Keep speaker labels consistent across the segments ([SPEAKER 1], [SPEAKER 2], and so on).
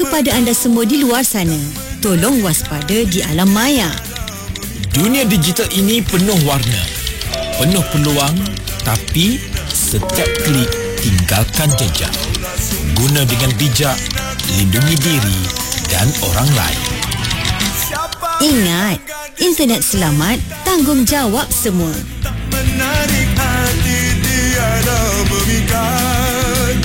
[SPEAKER 1] kepada anda semua di luar sana, tolong waspada di alam maya.
[SPEAKER 2] Dunia digital ini penuh warna, penuh peluang, tapi setiap klik tinggalkan jejak. Guna dengan bijak, lindungi diri dan orang lain.
[SPEAKER 1] Ingat, internet selamat, tanggungjawab semua.
[SPEAKER 3] Menarik hati tiada memikat.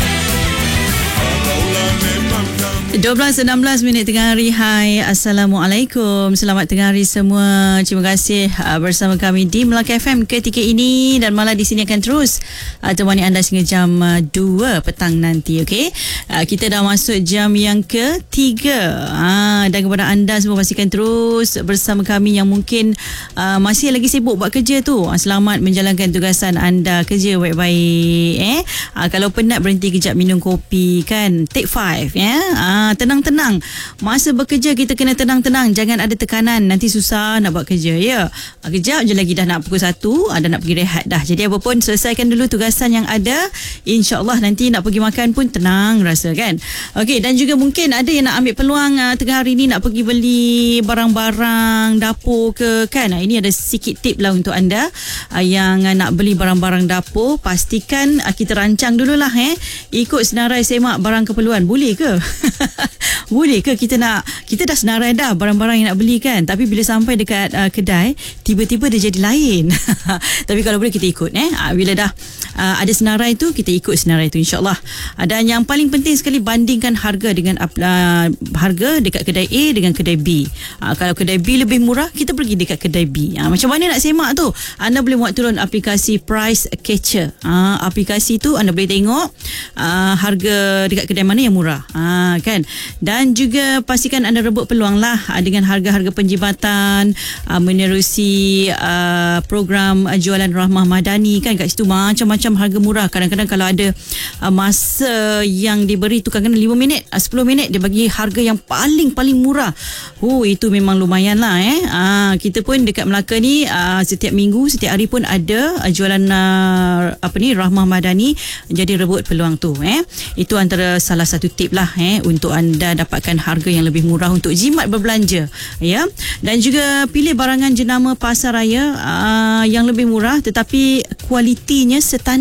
[SPEAKER 4] 12:16 tengah hari. Hai, Assalamualaikum. Selamat tengah hari semua. Terima kasih bersama kami di Melaka FM ketika ini, dan malah di sini akan terus temani anda sehingga jam 2 petang nanti. Okey, kita dah masuk jam yang ketiga. Dan kepada anda semua, pastikan terus bersama kami yang mungkin masih lagi sibuk buat kerja tu. Selamat menjalankan tugasan anda, kerja baik-baik. Kalau penat, berhenti kejap minum kopi kan. Take 5 ya. Tenang-tenang. Masa bekerja kita kena tenang-tenang, jangan ada tekanan, nanti susah nak buat kerja ya. Kejap je lagi dah nak pukul 1, dah nak pergi rehat dah. Jadi apa pun, selesaikan dulu tugasan yang ada. InsyaAllah nanti nak pergi makan pun tenang rasa kan. Okey, dan juga mungkin ada yang nak ambil peluang tengah hari ni nak pergi beli barang-barang dapur ke kan. Ini ada sikit tip lah untuk anda yang nak beli barang-barang dapur. Pastikan kita rancang dululah ikut senarai semak barang keperluan. Boleh ke? Boleh ke kita dah senarai dah barang-barang yang nak beli kan, tapi bila sampai dekat kedai tiba-tiba dia jadi lain. Tapi kalau boleh kita ikut bila dah ada senarai tu, kita ikut senarai tu insyaAllah. Dan yang paling penting sekali, bandingkan harga dengan harga dekat kedai A dengan kedai B. Kalau kedai B lebih murah, kita pergi dekat kedai B. Macam mana nak semak tu? Anda boleh buat turun aplikasi Price Catcher. Aplikasi tu anda boleh tengok harga dekat kedai mana yang murah. Kan. Dan juga pastikan anda rebut peluang lah dengan harga-harga penjimatan menerusi program jualan Rahmah Madani kan. Kat situ macam-macam harga murah. Kadang-kadang kalau ada masa yang diberi tu, kadang-kadang 5 minit 10 minit dia bagi harga yang paling murah. Itu memang lumayan lah kita pun dekat Melaka ni setiap minggu, setiap hari pun ada jualan Rahmah Madani. Jadi rebut peluang tu itu antara salah satu tip lah untuk anda dapatkan harga yang lebih murah untuk jimat berbelanja ya. Dan juga pilih barangan jenama pasar raya yang lebih murah tetapi kualitinya standard